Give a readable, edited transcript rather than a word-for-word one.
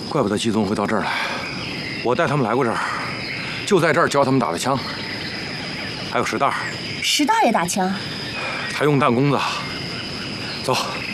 怪不得季宗会到这儿来，我带他们来过这儿，就在这儿教他们打的枪。还有石大， 石大也打枪， 他用弹弓子。走。